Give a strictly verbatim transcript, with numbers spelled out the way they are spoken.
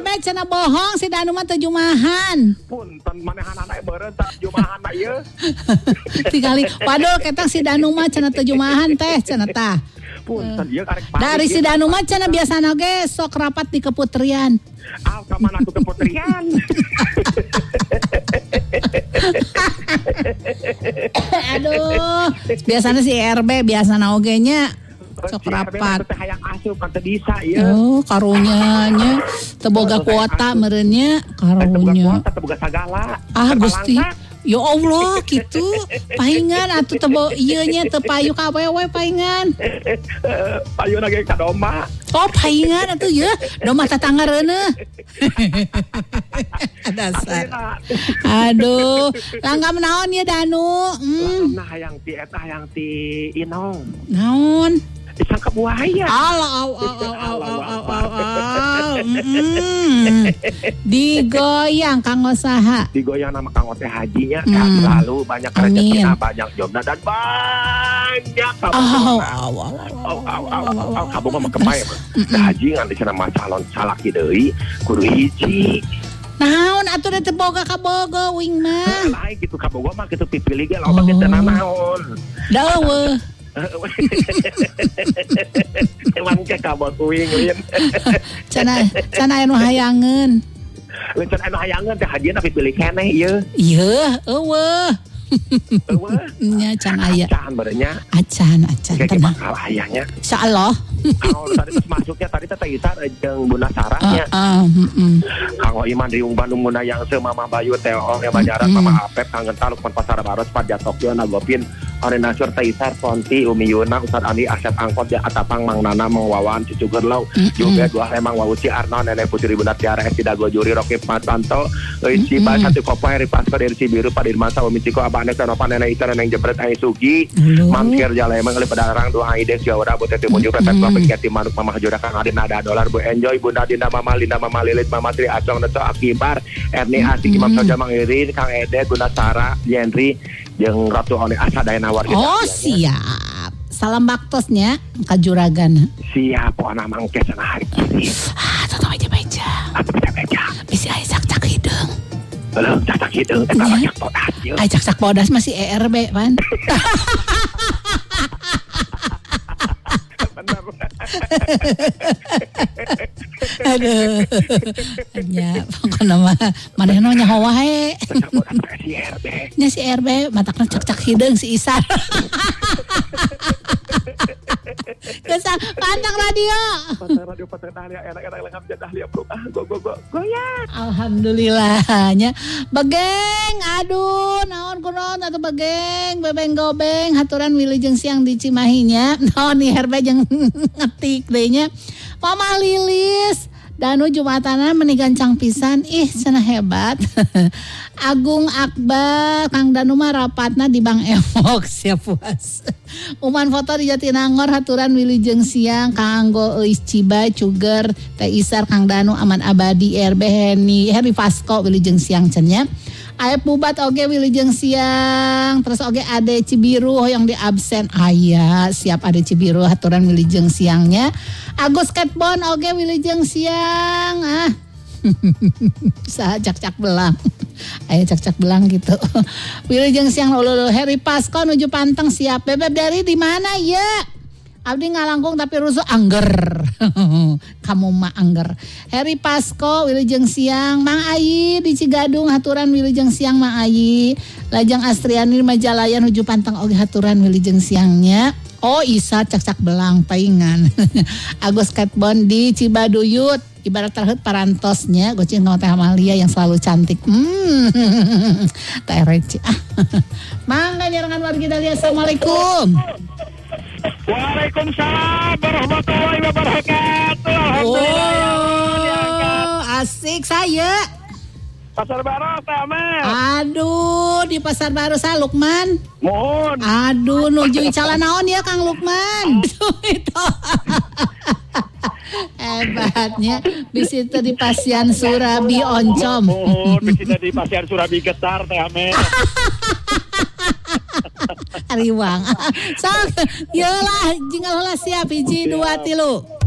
be cenah bohong si Danu mah teu jumahan. Punten manehan anak beureun tah jumahan na ieu. Tingali padahal ketang si Danu mah cenah teu jumahan teh cenah tah. Punten ieu karek dari si Danu mah cenah biasana ge sok rapat di keputrian. Ah, ka mana tuh keputrian? Aduh, biasanya si R B biasana oge nya sok rapat. Teh hayang asup kan teu bisa ieu. Oh, karunya nya teu boga kuota meureun nya karunya. Teu boga sagala. Ah, Gusti. Ya Allah, gitu. Paingan atuh teu ieu nya teu payu ka awewe paingan. Payuna ge ka domba. Oh, paingan atuh ya. Domba tetangga reuneuh. Dasar. Aduh, langgam naon ya Danu? Hmm. Nah, hayang ti eta hayang ti Inong. Naon? Disangka buaya. Allah, au au au au au au au. Mm. Digoyang kanggo saha? Digoyang nama kanggo teh hajinya kan selalu banyak rezekina, banyak jobna dan banyak au au au au kabung mah kepae teh haji ngan disana mah calon salaki deui kudu hiji. Naon atuh teh boga kabogo wing mah. Lain gitu kabogo mah kitu pipilih ge loba ge teh naon. Daweuh. Emang ke kabot uing lin. Cana cana anu hayangeun. Cana anu hayangeun teh hajina pipilih keneh ieu. Ieu, eueuh. Eueuh. Nya can aya. Acan barunya. Acan, acan tenang. Bakal ayahnya. Insyaallah. Kalau tadi pas masuknya tadi teh Isar jeung Bunda Sarahnya. Heeh, heeh. Kanggo Iman di Bandung Bunda yang seu Mama Bayu teh ong ya Banjaran Mama Apep Kang Gental Lukman Pasar Baros Padja Tokyo Nagopin Ore Nasur teh Isar Ponti Umi Yuna Ustad Andi Asyad Angkot ya Atapang Mang Nana Mang Wawan Cucu Gerlau juga dua emang Wawuci Arno Nenek Putri Bunda Tiara Esti Dago Juri Roki Matanto euy Ciba satu kopo Heri Pasko dari Cibiru Padirman Sawo Miciko Abane Sanopan Nenek Ita Nenek Jebret Ai Sugi Mangkir Jalema ngali pedarang dua Aide Siaura Bote Timunjuk Petet Kopek Yati Manuk Mama Hajura Kang Adin ada dolar Bu Enjoy Bunda Dinda Mama Linda Mama Lilit Mama Tri Acong Neto Akibar Erni Asik Imam Soja Mang Irin Kang Ede Bunda Sarah Yenri jeung Ratu One Asa Dayanawar gitu. Oh siap. Salam baktosnya ka Juragan. Siap pokona mangke cenah hari kiri. Ah, tata beja-beja. Atuh beja-beja. Bisi aya cak-cak hideung. Heuh, cak-cak hideung eta mah cak podas ieu. Aya cak-cak podas masih E R B, Pan. Bener. Aduh. Nya pokona mah manehna nya hawa wae. Si R B. Nya si R B matakna cak-cak hideung si Isar. Kesal pantang radio. Pantang radio pantang dahlia enak-enak lengkap dahlia bro. Ah go go go. Goyang. Alhamdulillahnya. Begeng aduh naon kunaon atuh begeng bebeng gobeng haturan wilujeng siang di Cimahi nya. Naon ni herbe jeung ngetik deui nya. Mama Lilis Danu Jumatana menigancang pisan ih cenah hebat. Agung Akbar Kang Danu mah rapatna di Bang Emok siap puas. Uman foto di Jatinangor haturan wilujeng siang kanggo Eus Ciba Cuger Teh Isar Kang Danu Aman Abadi R B Heni Heri Pasko wilujeng siang cennya. Aya Pubat oge wilujeng siang terus oge Ade Cibiru hoyong di absen aya siap Ade Cibiru haturan wilujeng siangnya. Agus Ketbon oge wilujeng siang ah saha cak-cak belang aya cak-cak belang gitu. Wilujeng siang ulul Heri Pasko nuju Panteng siap. Bebeb dari di mana ya? Abdi ngalangkung tapi rusuh angger. Kamu mah angger. Heri Pasko wilujeng siang. Mang Ayi di Cigadung haturan wilujeng siang Mang Ayi. Lajang Astriani Majalaya nuju Panteng oge haturan wilujeng siangnya. Oh Isa cak-cak belang paingan. Agus Ketbon di Cibaduyut ibarat terhut parantosnya goceng sama Teh Amalia yang selalu cantik. Hmm. Teh Reci. Mangga nyerangan wargi Dahlia. Assalamualaikum. Waalaikumsalam warahmatullahi wabarakatuh. Oh, asik saya. Pasar Baru Teh Amel. Aduh, di Pasar Baru sa Lukman. Mohon. Aduh, nuju calon naon ya Kang Lukman. Tuh itu. Hebatnya bisita di Pasian Surabi Oncom. Mohon bisita di Pasian Surabi Getar Teh Amel. Ariwang. So, yolah jinggal heula siap hiji dua tilu.